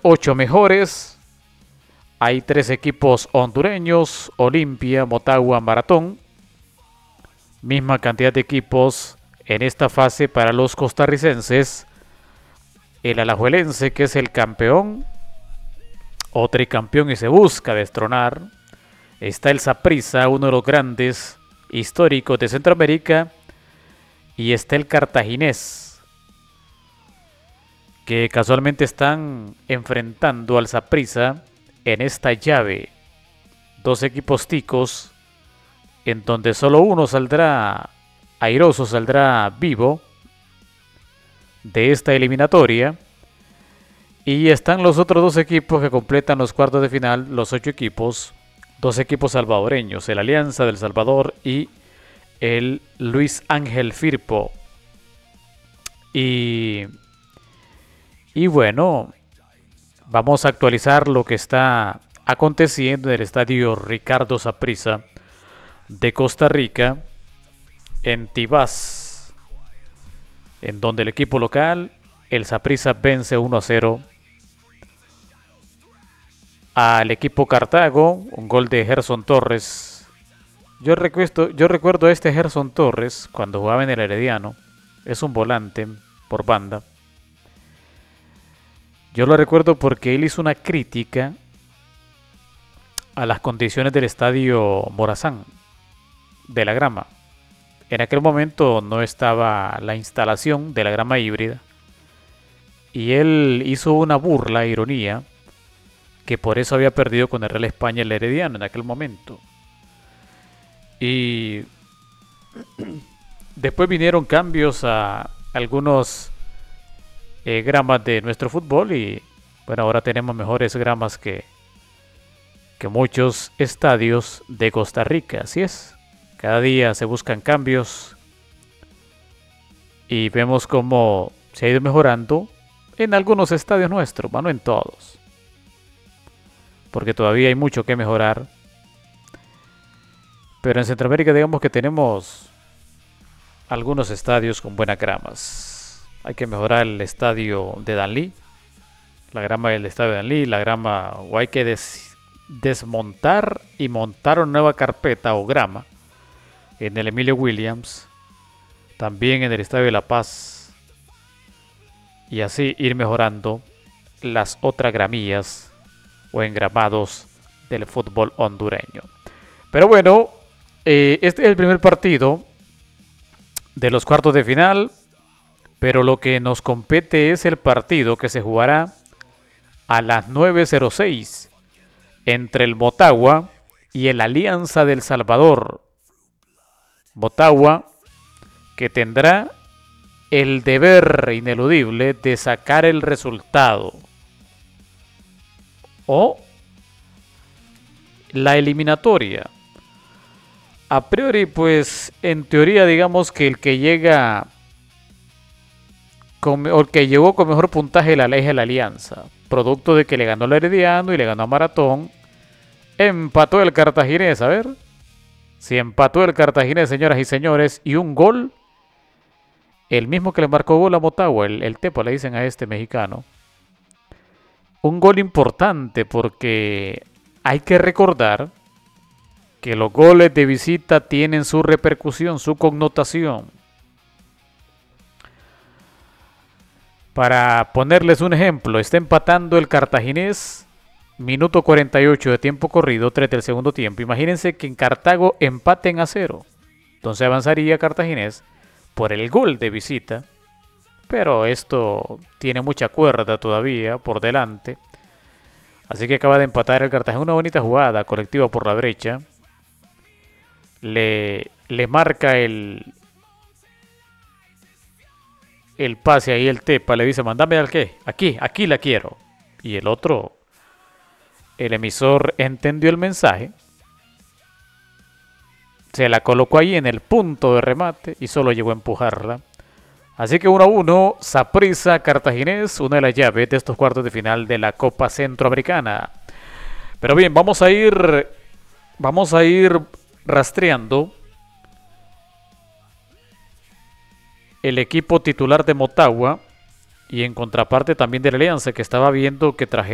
8 mejores. Hay 3 equipos hondureños, Olimpia, Motagua, Maratón. Misma cantidad de equipos en esta fase para los costarricenses. El Alajuelense, que es el campeón, o tricampeón y se busca destronar. Está el Saprissa, uno de los grandes históricos de Centroamérica. Y está el Cartaginés, que casualmente están enfrentando al Saprissa en esta llave. 2 equipos ticos, en donde solo uno saldrá airoso, saldrá vivo de esta eliminatoria. Y están los otros 2 equipos que completan los cuartos de final, los 8 equipos. 2 equipos salvadoreños, el Alianza del Salvador y el Luis Ángel Firpo. Y bueno, vamos a actualizar lo que está aconteciendo en el estadio Ricardo Saprissa de Costa Rica, en Tibás, en donde el equipo local, el Saprissa, vence 1-0 al equipo Cartago, un gol de Gerson Torres. Yo recuerdo a este Gerson Torres cuando jugaba en el Herediano. Es un volante por banda. Yo lo recuerdo porque él hizo una crítica a las condiciones del estadio Morazán, de la grama. En aquel momento no estaba la instalación de la grama híbrida. Y él hizo una burla, ironía, que por eso había perdido con el Real España el Herediano en aquel momento. Y después vinieron cambios a algunos gramas de nuestro fútbol y bueno, ahora tenemos mejores gramas que muchos estadios de Costa Rica. Así es, cada día se buscan cambios y vemos cómo se ha ido mejorando en algunos estadios nuestros, no en todos, porque todavía hay mucho que mejorar. Pero en Centroamérica digamos que tenemos algunos estadios con buenas gramas. Hay que mejorar el estadio de Danlí, la grama del estadio de Danlí, la grama, o hay que desmontar y montar una nueva carpeta o grama en el Emilio Williams, también en el estadio de La Paz, y así ir mejorando las otras gramillas o engramados del fútbol hondureño. Pero bueno, este es el primer partido de los cuartos de final, pero lo que nos compete es el partido que se jugará a las 9:06 entre el Motagua y el Alianza del Salvador. Motagua, que tendrá el deber ineludible de sacar el resultado o la eliminatoria. A priori, pues, en teoría, digamos que el que llega o el que llegó con mejor puntaje la ley es la Alianza, producto de que le ganó al Herediano y le ganó a Maratón. Empató el Cartaginés, a ver. Si empató el Cartaginés, señoras y señores, y un gol, el mismo que le marcó gol a Motagua, el Tepo le dicen a este mexicano. Un gol importante porque hay que recordar que los goles de visita tienen su repercusión, su connotación. Para ponerles un ejemplo, está empatando el Cartaginés, minuto 48 de tiempo corrido, 3 del segundo tiempo. Imagínense que en Cartago empaten a 0. Entonces avanzaría Cartaginés por el gol de visita. Pero esto tiene mucha cuerda todavía por delante. Así que acaba de empatar el Cartagena. Una bonita jugada colectiva por la derecha. Le marca el pase ahí el Tepa. Le dice, mandame al qué. Aquí la quiero. Y el otro, el emisor, entendió el mensaje. Se la colocó ahí en el punto de remate y solo llegó a empujarla. Así que 1-1, Saprissa Cartaginés, una de las llaves de estos cuartos de final de la Copa Centroamericana. Pero bien, vamos a ir rastreando el equipo titular de Motagua y en contraparte también de la Alianza, que estaba viendo que trajeron